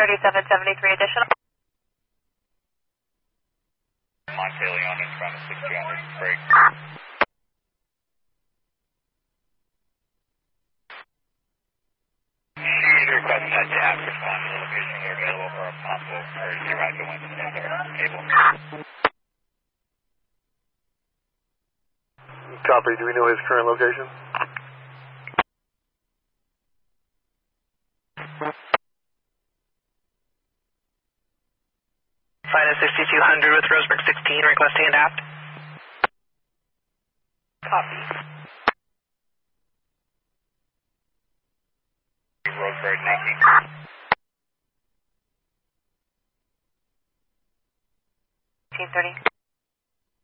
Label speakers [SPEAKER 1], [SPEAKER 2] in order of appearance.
[SPEAKER 1] 3773 additional.
[SPEAKER 2] Monteleone in front of 6200, break. She's requesting that TAP respond to the location you're available for a possible emergency ride to Winston and cable.
[SPEAKER 3] Copy, do we know his current location?
[SPEAKER 4] Flight 6200 with Roseburg 16, requesting an aft.
[SPEAKER 2] Copy. Roseburg 19.
[SPEAKER 1] 1830.